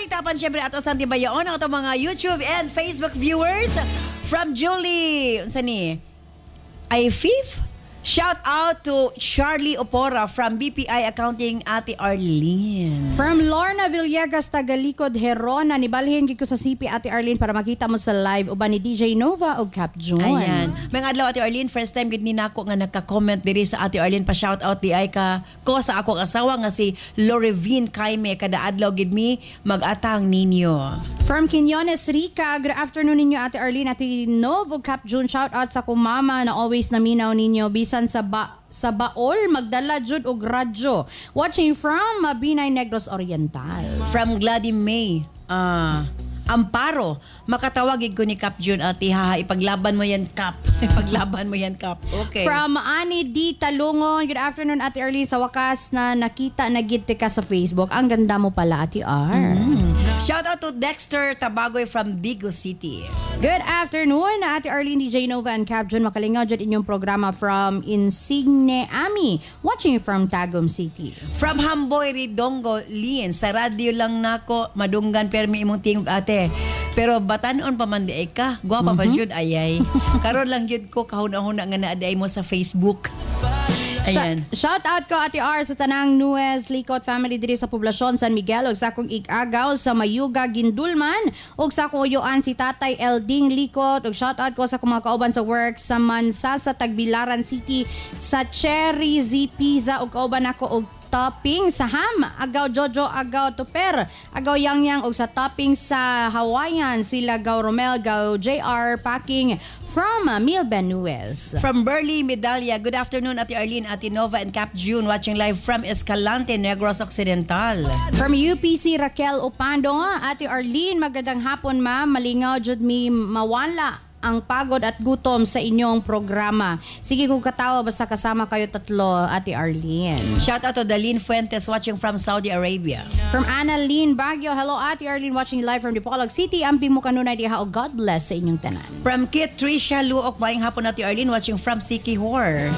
tapan syempre ato sa Tibayaon ang ato mga YouTube and Facebook viewers from Julie. Unsa ni? Ifif? Shout out to Charlie Opora from BPI Accounting, Ate Arlene. From Lorna Villegas, Tagalikod, Herona, nibalhin ko sa CP Ate Arlene para makita mo sa live uban ni DJ Nova o Cap June. Ayan. Mga adlaw Ate Arlene, first time gid ni nako nga nagka-comment diri sa Ate Arlene, pa shout out di ay ka ko sa akong asawa nga si Lorevine Kaime, kada adlaw gid mi mag-atang ninyo. From Quinones, Rica, good afternoon ninyo Ate Arlene, Ate Nova o Cap June, shout out sa kong mama na always naminaw ninyo bisan sa baol magdala jud og radyo. Watching from Binay Negros Oriental. From Gladys May, Amparo, makatawagig ko ni Cap June, ate, haha, ipaglaban mo yan, Cap. Ipaglaban mo yan, Cap. Okay. From Ani D. Talungon, good afternoon, Ate Arlene. Sa wakas na nakita na gid ka sa Facebook. Ang ganda mo pala, Ate R. Shout out to Dexter Tabagoy from Digo City. Good afternoon, Ate Arlene, DJ Nova, and Cap June. Makalingaw dyan inyong programa from Insigne Ami, watching from Tagum City. From Hamboy Ridongo, Lien, sa radyo lang nako, madunggan permi imong tingog, ate. Pero batanon pa man di ay ka, guwapa pa jud ayay. Karon lang jud ko kahuna-huna nga naaday mo sa Facebook. Ayan. Shout out ko Ate R sa tanang Nuez Likot family diri sa poblasyon San Miguel ug sa akong igagaw sa Mayuga Gindulman ug sa kuyuan si Tatay Elding Likot ug shout out ko sa mga kauban sa work sa Mansa sa Tagbilaran City sa Cherry Z Pizza ug kauban ako og topping sa ham, agaw Jojo, agaw Tuper, agaw Yang og sa topping sa Hawaiian, sila gaw Romel, gaw JR Packing from Milben Nuez. From Burley, Medallia, good afternoon Ate Arlene, Ate Nova and Cap June, watching live from Escalante, Negros Occidental. From UPC, Raquel Opando, Ate Arlene, magandang hapon ma'am, malingaw jud mi mawala ang pagod at gutom sa inyong programa. Sige kung katawa basta kasama kayo tatlo, Ate Arlene. Shout out to Daline Fuentes watching from Saudi Arabia. From Annalyn Baguio, hello Ate Arlene watching live from Dipolog City. Amping mo kanunay diha o God bless sa inyong tanan. From Kit Tricia Luok, maayong hapon Ate Arlene watching from Sikihor.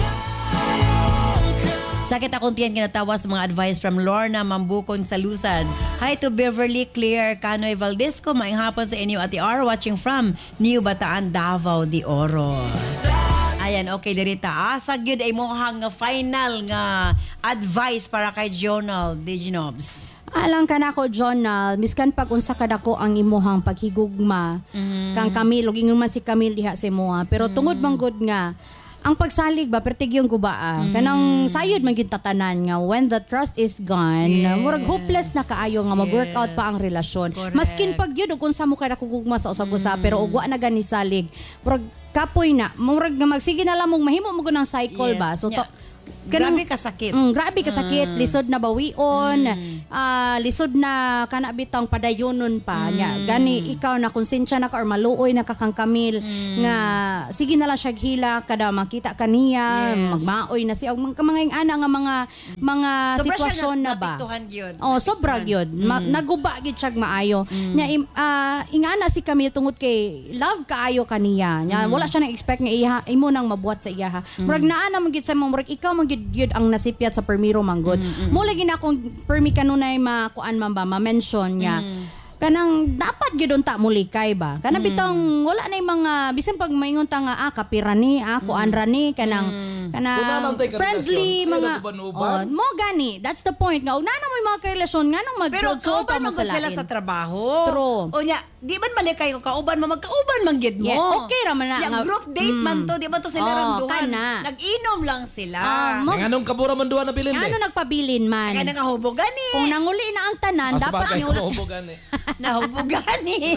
Sakit akong tiyan kinatawa sa mga advice from Lorna Mambukon sa Lusad. Hi to Beverly Claire Canoy Valdesco. Maayong hapon sa inyo Ate R watching from New Bataan, Davao de Oro. Ayan, okay dirita. Asag yun ay mohang final nga advice para kay Jonal Diginobs. Alang ka na ko, Jonal, miskan pag unsa ka dako ang imuhang paghigugma, kang Camille, ug ingon man si Camille diha sa imuha. Pero tungod manggod nga, ang pagsalig ba pertig yung guba kanang sayod man gid tatanan nga when the trust is gone murag hopeless na kaayo nga mag-workout pa ang relasyon. Correct. Maskin pag yun ug unsa mo kada kugugma sa usag-usa pero ug wa na gani salig murag kapoy na murag nga magsige na lang mong mahimo mo gunang cycle ba so grabe kasakit. Grabe kasakit. Lisod na bawion. Lisod na kana bitang padayonon pa. Nya, gani ikaw na konsensya na ka or maluoy na kakang Camille nga sige na lang siya hila kada makita kaniya magmaoy na siya mga ana nga mga sitwasyon na ba. Oh, sobra gyud. Naguba gid siya maayo. Nya ingana si Camille tungod kay love kaayo kaniya. Nya wala siya nang expect nga imo nang mabuhat sa iya. Murag naa na man gid sa murag ikaw gyud ang nasipyat sa permiro manggod. Mo lagi na akong permi kanunay makuan man ba ma-mention nga kanang dapat gyud unta mulikay ba kana bitong wala na mga bisan pag maingon ta nga kapirani kuan rani kanang friendly mga mo gani that's the point nga una na mo mga relasyon nga nang mag-consult mo sa sila sa trabaho. True. O nya di man malikay ko kauban mo magkauban man gyud mo. Yeah, okay ra man na nga group date man to di ba to sila ramduhan. Nag-inom lang sila. Nganong kabura man duha na bilin ano nagpabilin man. Kaya nga hubogani. Kung nanguli na ang tanan dapat nyo hubogani. Nahubogani.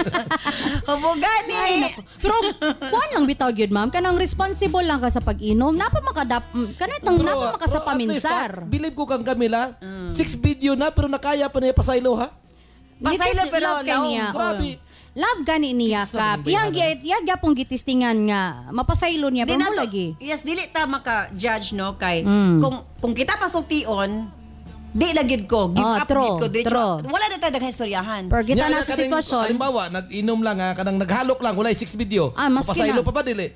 Hubogani. Pero kuan lang bitaw gyud ma'am kanang responsible lang ka sa pag-inom napa kanitang napa makasapaminsar. Believe ko kang Camila 6 video na pero nakaya pa niya pasaylo ha. Pasaylo pero grabe. Love gani niya ka. Iyang gyapong gitistingan nga mapasaylo niya pero mo lagi. Yes, dili ta maka-judge no kay kung kita pasultion di lagid ko give up gid ko wala na tayo daghang istoryahan pero kita na sa sitwasyon halimbawa nag-inom lang kanang naghalok lang wala 6 video pasaylo pa ba dili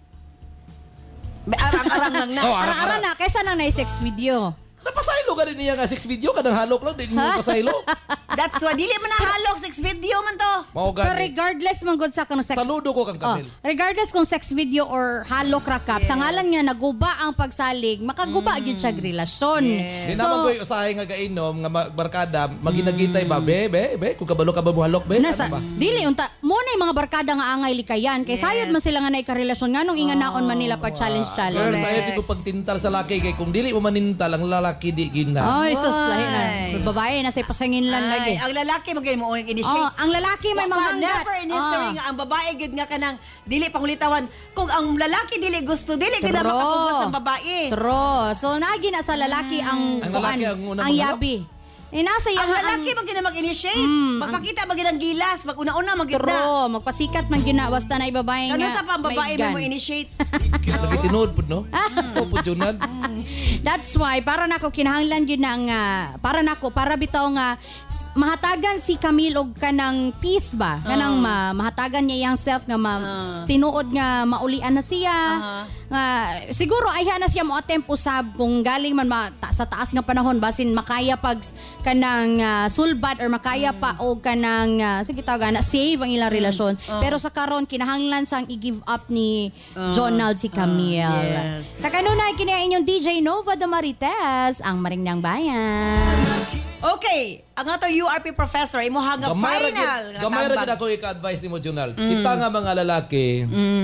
arang-arang lang na arang-arang na kaysa nang na 6 video napasaylo ka rin niya nga 6 video kanang halok lang di mo pasaylo That's why dili man nahalok sex video man to. Mao Pero gani. regardless man gud sa kanang sex. Saludo ko kang Camille. Regardless kung sex video or halok rakap, sa ngalan nga naguba ang pagsalig, makaguba gyud siya relasyon. Di naman ko'y usahay nga gainom nga barkada, maginagitay ba, be, kung kabalo ka ba buhalok, be? Nasa, Ano ba? dili, mo na yung mga barkada nga angay likayan. Kay sayod man sila nga na ikarelasyon nga nung inganaon man nila pag-challenge. Girl, sa'yo di ko pagtintal sa laki kay kung dili mo manintal, ang lalaki di gina. Ay, sus, lahi na. Babae, nasa pasangin lang lagi. Ang lalaki mo mo initiate. Ang lalaki may mga hanggat. Never in history nga ang babae gud nga kanang dili pangulitawan. Kung ang lalaki dili gusto, dili gud na makatugos ang babae. True. So nagi na sa lalaki ang lalaki ang unang ang yabi. Nasa ang lalaki mag mag-initiate. Magpakita magilang gilas, maguna-una magita. True. Magpasikat man gina basta na ibabae nga. Ano sa pang babae mo initiate? Lagi tinood po, no? Opportunal. That's why para nako kinahanglan gyud na nga para bitaw nga mahatagan si Camille og kanang peace ba kanang mahatagan niya yang self nga tinuod nga maulian na siya nga siguro ayha na siya mo attempt usab kung galing man sa taas nga panahon basin makaya pag kanang sulbad or makaya pa og kanang sige tawag na save ang ilang relasyon pero sa karon kinahanglan sang i-give up ni Jonald si Camille. Sa kanunay kini ang inyong DJ Nova de Marites, ang Maringnang Bayan. Okay, ang ato URP professor imo hanga final. Gamay ra gid ako ika-advise nimo Jonald. Kita nga mga lalaki.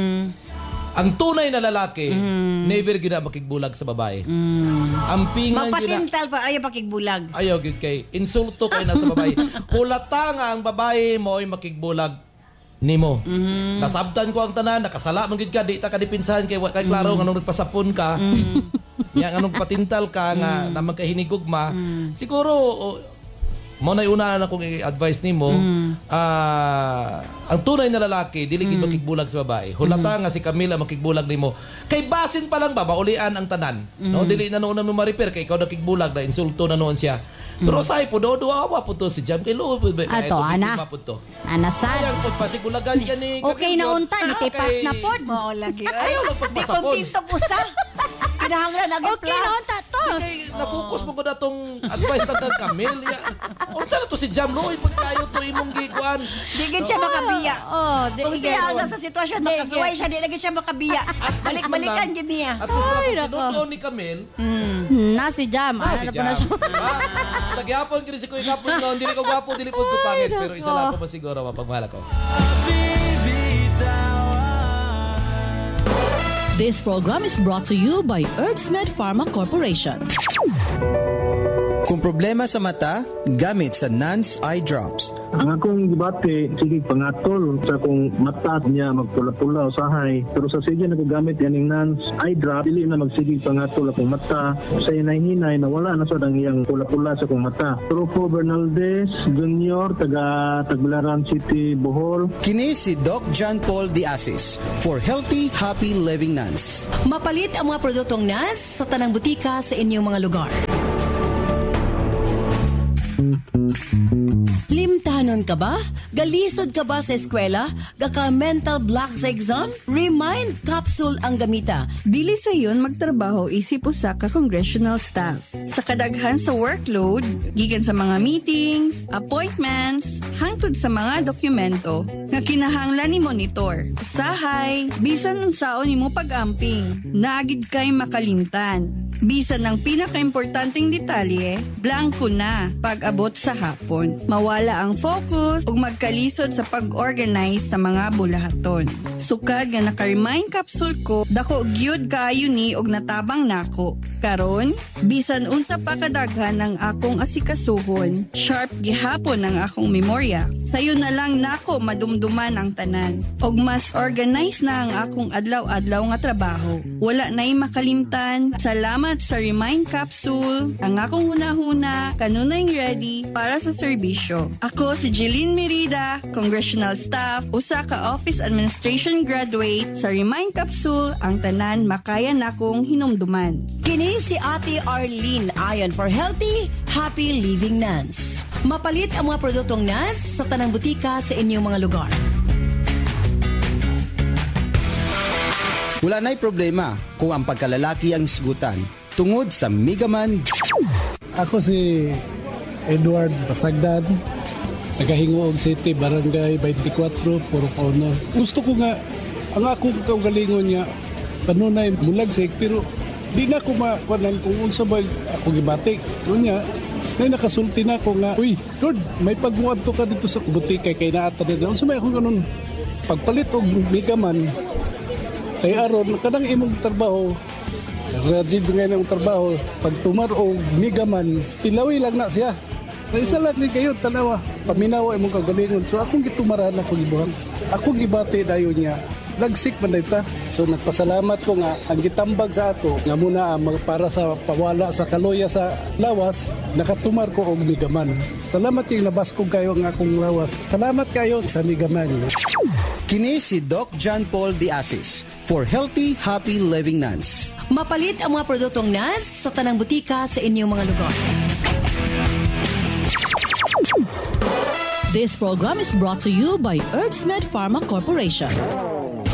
Ang tunay na lalaki, never gina makigbulag sa babae. Ang pingan gina mapatintal pa ayaw pakigbulag. Ayaw gid kay insulto kay na sa babae. Hulata nga ang babae mo ay makigbulag nimo. Nasabtan ko ang tanan, nakasala man gid ka, di ta ka dipinsahan kay klaro nga nung nagpasapon ka. Yang anong patintal ka nga na magkahinigugma. Siguro mo na una na akong i-advise nimo, ang tunay na lalaki dili gid makigbulag sa babae. Hulata nga si Camila makigbulag nimo. Kay basin pa lang ba maulian ang tanan. No, dili na noon mo ma-repair kay ikaw nakigbulag na insulto na noon siya. Pero say po do awa po to si Jam kay lo po ba ato ana. Anasad. Ayang po pasigulagan gani. Okay na unta nitipas na pod. Mao lagi. Ayaw lang Di pagpasapon. kontintok usa. Kinahanglan agad Okay na unta to. Kay na-focus mo ko na tong advice ng Camille. Unsa na to si Jam Loy pag kayo to imong gikuan. Di gid siya makabiya. Kung siya ang nasa sitwasyon makasuway siya, di na gid siya makabiya. Balik-balikan gid niya. At least pag ni Camille. Na si Jam. Si Jam. Sa gyapon gid si Kuya Gapon noon, dili ko gwapo, dili po ko pangit, pero isa lang ko masiguro mapagmahal ako. This program is brought to you by Herbsmed Pharma Corporation. Kung problema sa mata, gamit sa Nance Eye Drops. Ang akong debate, sige pangatol sa kung mata niya magpula-pula usahay. Pero sa sige nagagamit yan ng Nance Eye Drop, dili na magsigig pangatol akong mata. Sa hinay-hinay na wala na sa iyang pula-pula sa akong mata. Trufo Bernaldez Jr., taga Tagbilaran City, Bohol. Kini si Doc John Paul Diasis for Healthy, Happy Living Nance. Mapalit ang mga produktong Nance sa tanang butika sa inyong mga lugar. Limtanon ka ba? Galisod ka ba sa eskwela? Gaka mental block sa exam? Remind capsule ang gamita. Dili sa yun magtrabaho isip usa ka congressional staff. Sa kadaghan sa workload, gikan sa mga meetings, appointments, hangtod sa mga dokumento nga kinahanglan ni monitor. Usahay, bisan unsaon nimo pag-amping, naagid kay makalimtan. Bisan ang pinakaimportanteng detalye, blanco na pag-abot sa hapon. Mawala ang focus ug magkalisod sa pag-organize sa mga bulahaton. Sukad nga naka-remind capsule ko, dako gyud kaayo ni og natabang nako. Karon, bisan unsa pa kadaghan ang akong asikasuhon, sharp gihapon ang akong memorya. Sayo na lang nako madumduman ang tanan. Og mas organize na ang akong adlaw-adlaw nga trabaho. Wala na'y makalimtan. Salamat sa Remind Capsule. Ang akong hunahuna, kanunay ready para sa serbisyo. Ako si Jeline Merida, Congressional Staff, usa ka Office Administration Graduate sa Remind Capsule, ang tanan makaya nakong hinumduman. Kini si Ate Arlene Ayon for Healthy, Happy Living Nance. Mapalit ang mga produktong Nance sa tanang butika sa inyong mga lugar. Wala na'y problema kung ang pagkalalaki ang isgutan tungod sa Migaman. Ako si Edward Pasagdan, Nagahingoog City, Barangay 24, Puro Corner. Gusto ko nga, ang akong kaugalingon niya, kanunay mulagsik, pero di na ko makuanan kung unsa ba ako gibatik. Unya, nay nakasulti na ko nga, uy, Lord, may pagmuadto ka dito sa butika kay naata na. Unsa may akong ganun, pagpalit og migaman, kay aron, kanang imong trabaho, rajid ngayon ang trabaho, pag tumar og migaman, tilawi lang na siya. Sa isa lang ni kayo, tanawa, paminawa imong kagalingon. So akong gitumaran, akong gibuhat. Akong gibati dayon niya. Nagsik man dayta. So nagpasalamat ko nga ang gitambag sa ako nga muna para sa pawala sa kaloya sa lawas, nakatumar ko og migaman. Salamat yung nabas ko kayo ang akong lawas. Salamat kayo sa migaman. Kini si Doc John Paul De Asis for Healthy, Happy Living Nuns. Mapalit ang mga produktong nuts sa tanang butika sa inyong mga lugar. This program is brought to you by Herbsmed Pharma Corporation.